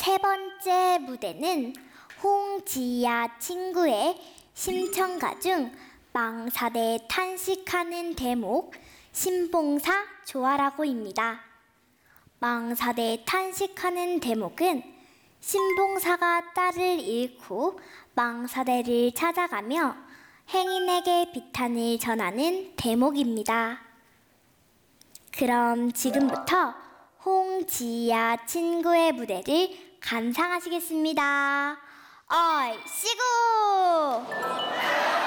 세 번째 무대는 홍지야 친구의 심청가 중 망사대 탄식하는 대목 신봉사 조아라고입니다. 망사대 탄식하는 대목은 신봉사가 딸을 잃고 망사대를 찾아가며 행인에게 비탄을 전하는 대목입니다. 그럼 지금부터 홍지야 친구의 무대를 감상하시겠습니다. 얼씨구!